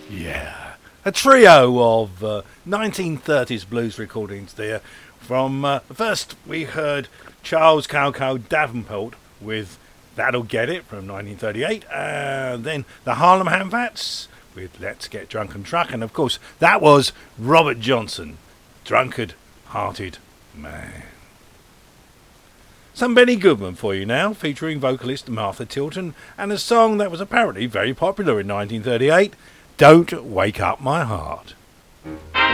Yeah, a trio of 1930s blues recordings there. From first, we heard Charles Cowcow Davenport with That'll Get It from 1938, and then the Harlem Handfats with Let's Get Drunk and Truck, and of course, that was Robert Johnson, Drunkard Hearted Man. Some Benny Goodman for you now, featuring vocalist Martha Tilton, and a song that was apparently very popular in 1938, Don't Wake Up My Heart.